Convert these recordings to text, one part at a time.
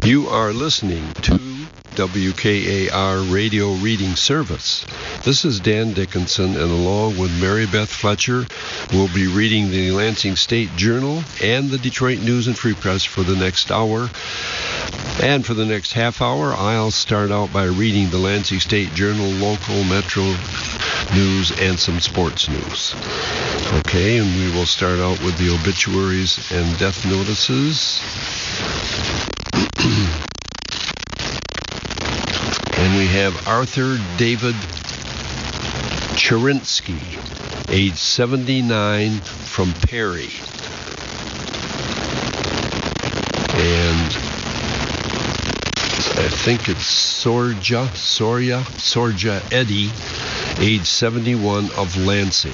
You are listening to WKAR Radio Reading Service. This is Dan Dickinson, and along with Mary Beth Fletcher, we'll be reading the Lansing State Journal and the Detroit News and Free Press for the next hour. And for the next half hour, I'll start out by reading the Lansing State Journal, local, metro news, and some sports news. Okay, and we will start out with the obituaries and death notices. And we have Arthur David Cherinsky, age 79, from Perry. And I think it's Sorja Eddy, age 71, of Lansing.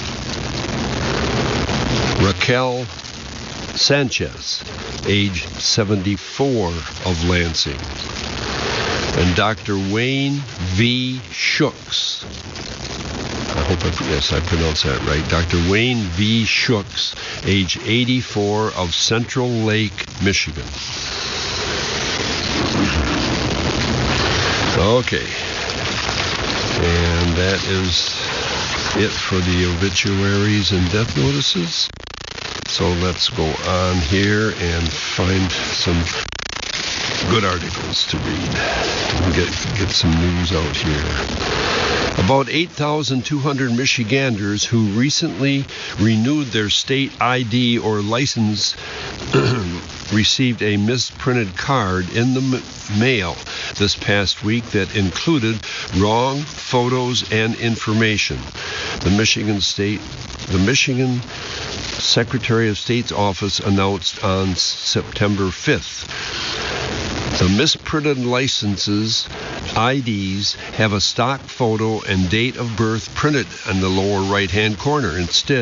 Raquel Sanchez, age 74, of Lansing. And Dr. Wayne V. Shooks. I pronounced that right. Dr. Wayne V. Shooks, age 84, of Central Lake, Michigan. Okay. And that is it for the obituaries and death notices. So let's go on here and find some good articles to read and get some news out here. About 8,200 Michiganders who recently renewed their state ID or license received a misprinted card in the mail this past week that included wrong photos and information. The Michigan Secretary of State's office announced on September 5th. The misprinted licenses, IDs, have a stock photo and date of birth printed in the lower right-hand corner. Instead,